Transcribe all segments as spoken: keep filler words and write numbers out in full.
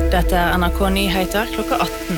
Dette er N R K Nyheter klokka atten.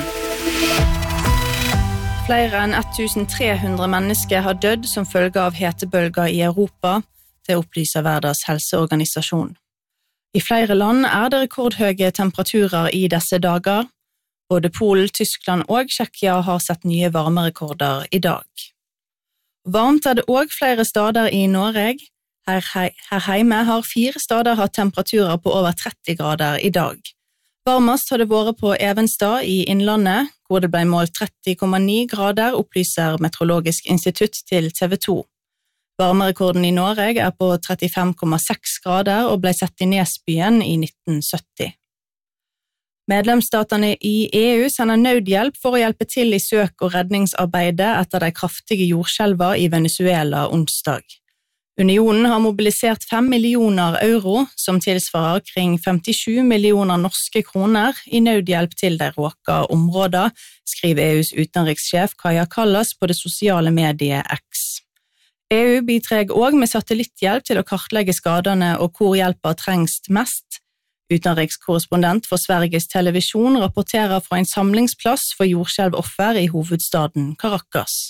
Flere enn tretten hundre mennesker har dødd som følge av hetebølger i Europa, det opplyser Verdens helseorganisasjon. I flere land er det rekordhøye temperaturer i disse dager. Både Polen, Tyskland og Tsjekkia har sett nye varmerekorder i dag. Varmt er det også flere steder i Norge. Her, her hjemme har fire steder hatt temperaturer på over tretti grader i dag. Varmest har det vært på Evenstad i Innlandet, hvor det ble målt tretti komma ni grader, opplyser Meteorologisk institutt til T V to. Varmerekorden i Norge er på trettifem komma seks grader og ble sett i Nesbyen i nitten sytti. Medlemsstatene i E U sender nødhjelp for å hjelpe til i søk- og redningsarbeidet etter de kraftige jordskjelver i Venezuela onsdag. Unionen har mobilisert fem millioner euro, som tilsvarer kring femtisju millioner norske kroner, i nødhjelp til de råka områder, skriver E U's utenrikssjef Kaja Kallas på det sosiale mediet X. E U bidrar også med satellitthjelp til å kartlegge skadene og hvor hjelpa trengs mest. Utenrikskorrespondent for Sveriges Television rapporterer fra en samlingsplass for jordskjelvoffer i hovedstaden Caracas.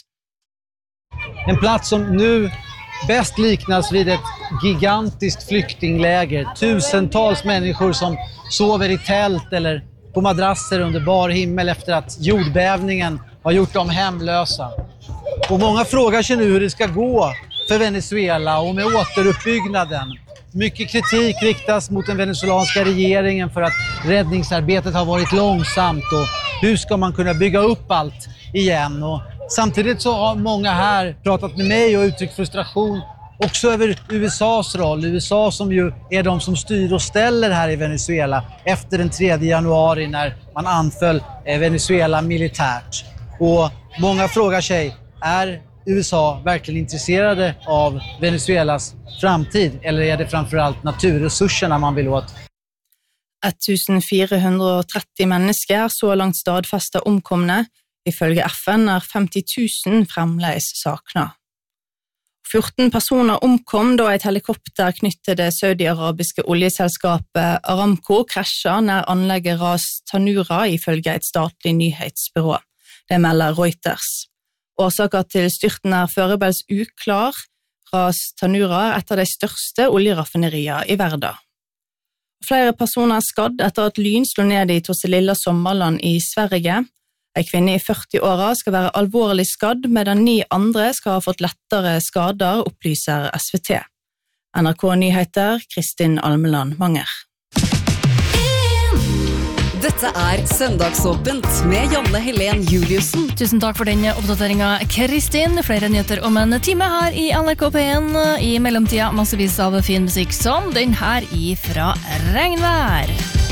En plats som nu bäst liknas vid ett gigantiskt flyktingläger. Tusentals människor som sover i tält eller på madrasser under bar himmel efter att jordbävningen har gjort dem hemlösa. Och många frågar sig nu hur det ska gå för Venezuela och med återuppbyggnaden. Mycket kritik riktas mot den venezuelanska regeringen för att räddningsarbetet har varit långsamt och hur ska man kunna bygga upp allt igen. Och samtidigt så har många här pratat med mig och uttryckt frustration också över U S A:s roll. U S A som ju är de som styr och ställer här i Venezuela efter den tredje januari när man anföll Venezuela militärt. Och många frågar sig, är U S A verkligen intresserade av Venezuelas framtid eller är det framförallt naturresurserna man vill åt? fjorten tretti mennesker er så langt stadfestet omkomne. Ifølge F N er femti tusen fremleis sakna. fjorten personer omkom da et helikopter knyttet til det saudi-arabiske oljeselskapet Aramco krasja nær anlegget Ras Tanura ifølge et statlig nyhetsbyrå. Det melder Reuters. Årsaker til styrten er foreløpig uklar. Ras Tanura er et av de største oljeraffinerier i verden. Flere personer er skadd etter at lyn slo ned i Tosselilla Sommerland i Sverige. En kvinne i førti-åra skal være alvorlig skadd, medan ni andre skal ha fått lettere skader, opplyser S V T. N R K Nyheter, Kristin Almeland Manger. Dette er Søndagsåpent med Janne Helen Juliussen. Tusen takk for denne oppdateringen, Kristin. Flere nyheter om en time her i N R K P en. I mellomtida massevis av fin musikk som den her ifra Regnvær.